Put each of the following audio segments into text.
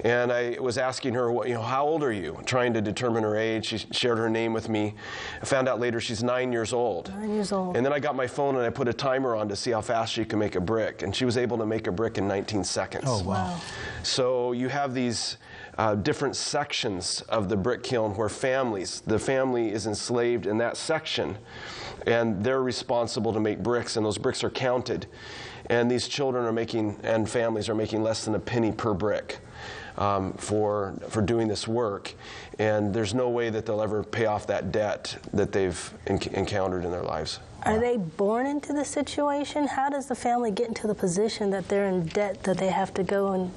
And I was asking her, how old are you? Trying to determine her age. She shared her name with me. I found out later she's 9 years old. 9 years old. And then I got my phone and I put a timer on to see how fast she could make a brick. And she was able to make a brick in 19 seconds. Oh, wow. So you have these different sections of the brick kiln where the family is enslaved in that section. And they're responsible to make bricks, and those bricks are counted. And these children are making, and families are making less than a penny per brick for doing this work. And there's no way that they'll ever pay off that debt that they've encountered in their lives. Are they born into the situation? How does the family get into the position that they're in debt, that they have to go and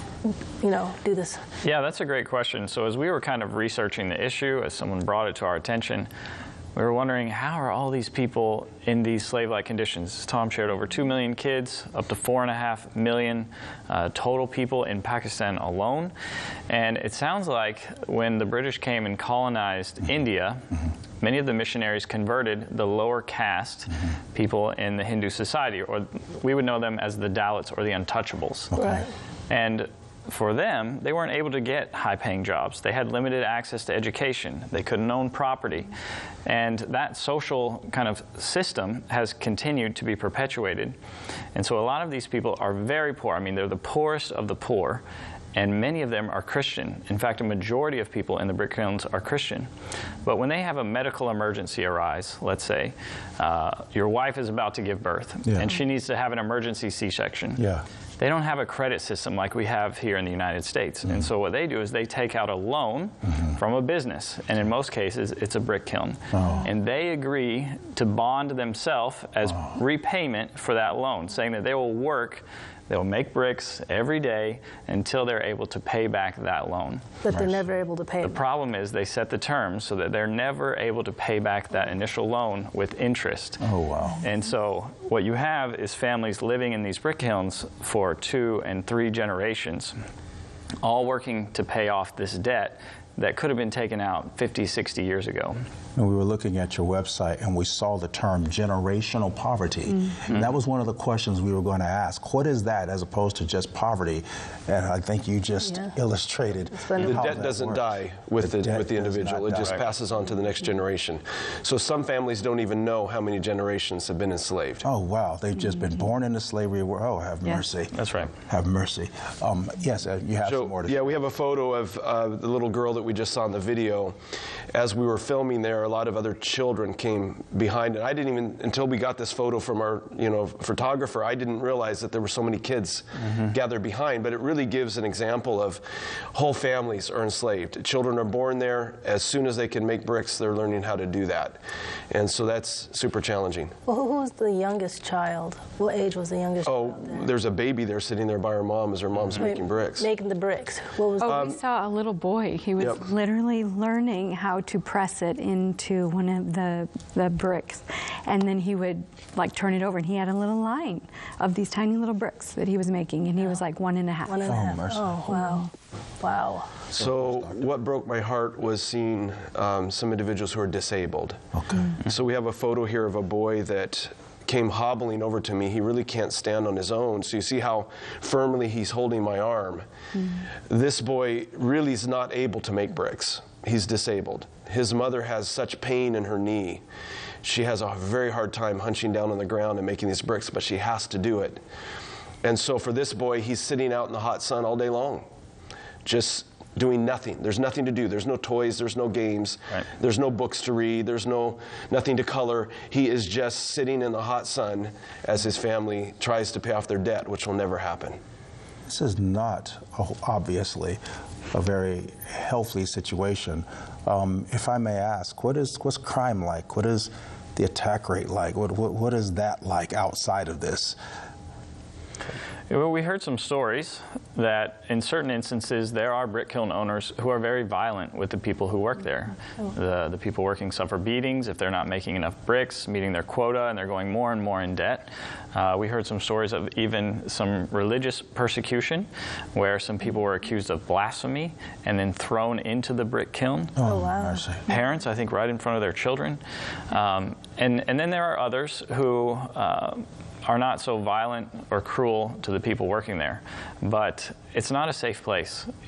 do this? Yeah, that's a great question. So as we were kind of researching the issue, as someone brought it to our attention, we were wondering, how are all these people in these slave-like conditions? As Tom shared, over 2 million kids, up to 4.5 million total people in Pakistan alone. And it sounds like when the British came and colonized India, many of the missionaries converted the lower caste people in the Hindu society, or we would know them as the Dalits or the untouchables. Okay. Right. And for them, they weren't able to get high-paying jobs. They had limited access to education. They couldn't own property. And that social kind of system has continued to be perpetuated. And so a lot of these people are very poor. I mean, they're the poorest of the poor, and many of them are Christian. In fact, a majority of people in the brick kilns are Christian. But when they have a medical emergency arise, let's say, your wife is about to give birth, and she needs to have an emergency C-section. Yeah. They don't have a credit system like we have here in the United States. And so what they do is they take out a loan from a business, and in most cases it's a brick kiln. And they agree to bond themselves as repayment for that loan, saying that they will work, they will make bricks every day until they're able to pay back that loan. But they're never able to pay. The problem is they set the terms so that they're never able to pay back that initial loan with interest. Oh, wow. And so what you have is families living in these brick kilns for 2 and 3 generations, all working to pay off this debt that could have been taken out 50, 60 years ago. And we were looking at your website and we saw the term generational poverty. And that was one of the questions we were going to ask. What is that as opposed to just poverty? And I think you just illustrated. The debt doesn't die with the individual. It just passes on to the next generation. So some families don't even know how many generations have been enslaved. Oh, wow. They've just been born into slavery. Oh, have mercy. That's right. Have mercy. Yes, you have some more to say. Yeah, we have a photo of the little girl that we just saw in the video. As we were filming there, a lot of other children came behind it. I didn't even, until we got this photo from our photographer, I didn't realize that there were so many kids gathered behind. But it really gives an example of whole families are enslaved. Children are born there. As soon as they can make bricks, they're learning how to do that. And so that's super challenging. Well, who was the youngest child? What age was the youngest child there? There's a baby there sitting there by her mom as her mom's making bricks. Making the bricks. What was we saw a little boy. He was literally learning how to press it into one of the bricks. And then he would turn it over, and he had a little line of these tiny little bricks that he was making, and he was like 1.5. 1.5. mercy. Oh, wow. Wow. So what broke my heart was seeing some individuals who are disabled. Okay. So we have a photo here of a boy that came hobbling over to me. He really can't stand on his own. So you see how firmly he's holding my arm. This boy really is not able to make bricks. He's disabled. His mother has such pain in her knee. She has a very hard time hunching down on the ground and making these bricks, but she has to do it. And so for this boy, he's sitting out in the hot sun all day long, just doing nothing. There's nothing to do. There's no toys. There's no games. Right. There's no books to read. There's nothing to color. He is just sitting in the hot sun as his family tries to pay off their debt, which will never happen. This is not, obviously, a very healthy situation. If I may ask, what's crime like? What is the attack rate like? What is that like outside of this? Well, we heard some stories that in certain instances there are brick kiln owners who are very violent with the people who work there. The people working suffer beatings if they're not making enough bricks, meeting their quota, and they're going more and more in debt. We heard some stories of even some religious persecution where some people were accused of blasphemy and then thrown into the brick kiln. Oh, wow. Mercy. Parents, I think, right in front of their children. And then there are others who are not so violent or cruel to the people working there. But it's not a safe place.